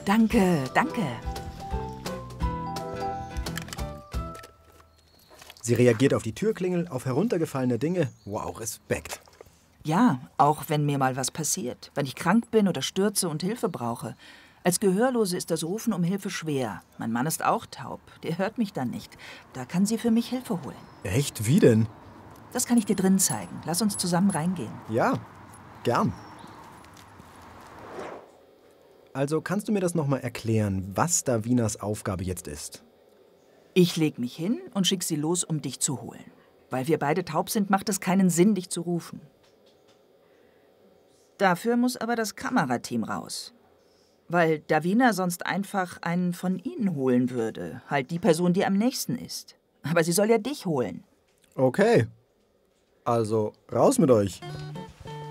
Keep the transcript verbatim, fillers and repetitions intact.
Danke, danke. Sie reagiert auf die Türklingel, auf heruntergefallene Dinge. Wow, Respekt. Ja, auch wenn mir mal was passiert. Wenn ich krank bin oder stürze und Hilfe brauche. Als Gehörlose ist das Rufen um Hilfe schwer. Mein Mann ist auch taub. Der hört mich dann nicht. Da kann sie für mich Hilfe holen. Echt? Wie denn? Das kann ich dir drin zeigen. Lass uns zusammen reingehen. Ja, gern. Also kannst du mir das nochmal erklären, was Davinas Aufgabe jetzt ist? Ich leg mich hin und schick sie los, um dich zu holen. Weil wir beide taub sind, macht es keinen Sinn, dich zu rufen. Dafür muss aber das Kamerateam raus. Weil Davina sonst einfach einen von ihnen holen würde. Halt die Person, die am nächsten ist. Aber sie soll ja dich holen. Okay. Also, raus mit euch.